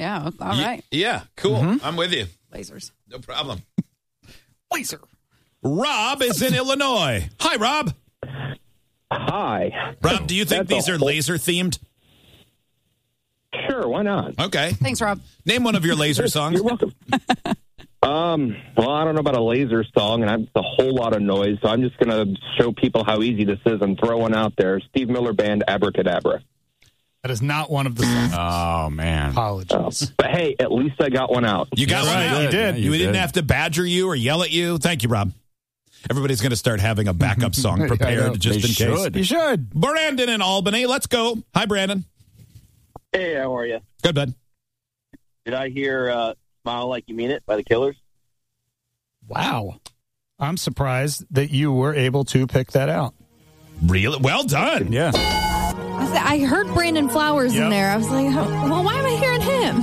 Yeah, all right. Yeah, cool. Mm-hmm. I'm with you. Lasers. No problem. Laser. Rob is in Illinois. Hi, Rob. Hi. Rob, do you think these are laser themed? Sure, why not? Okay. Thanks, Rob. Name one of your laser songs. You're welcome. Well, I don't know about a laser song, and it's a whole lot of noise, so I'm just going to show people how easy this is and throw one out there. Steve Miller Band, Abracadabra. That is not one of the songs. Oh, man. Apologies. But hey, at least I got one out. You got one Right, out. you did. You didn't have to badger you or yell at you. Thank you, Rob. Everybody's going to start having a backup song prepared just in case. You should. Brandon in Albany. Let's go. Hi, Brandon. Hey, how are you? Good, bud. Did I hear Smile Like You Mean It by the Killers? Wow. I'm surprised that you were able to pick that out. Really? Well done. Yeah. I heard Brandon Flowers in there. I was like, well, why am I hearing him?